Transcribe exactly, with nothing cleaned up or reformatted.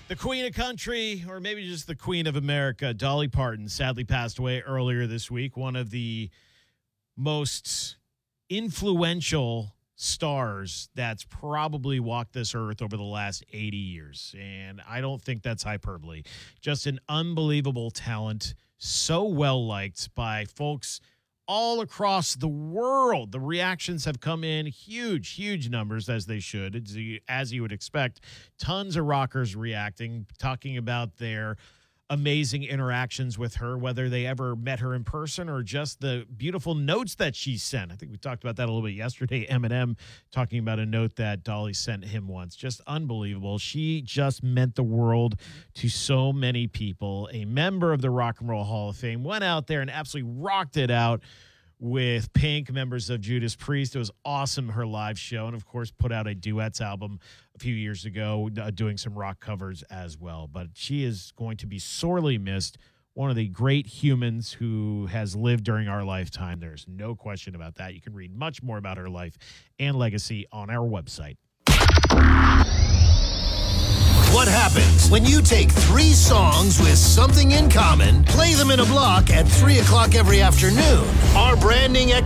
The Queen of Country, or maybe just the Queen of America, Dolly Parton, sadly passed away earlier this week. One of the most influential stars that's probably walked this earth over the last eighty years. And I don't think that's hyperbole. Just an unbelievable talent, so well liked by folks all across the world. The reactions have come in huge, huge numbers, as they should, as you, as you would expect. Tons of rockers reacting, talking about their amazing interactions with her, whether they ever met her in person or just the beautiful notes that she sent. I think we talked about that a little bit yesterday. Eminem talking about a note that Dolly sent him once. Just unbelievable. She just meant the world to so many people. A member of the Rock and Roll Hall of Fame went out there and absolutely rocked it out with Pink, members of Judas Priest. It was awesome, her live show, and of course put out a duets album a few years ago, uh, doing some rock covers as well. But she is going to be sorely missed. One of the great humans who has lived during our lifetime. There's no question about that. You can read much more about her life and legacy on our website. What happens when you take three songs with something in common, play them in a block at three o'clock every afternoon? Our branding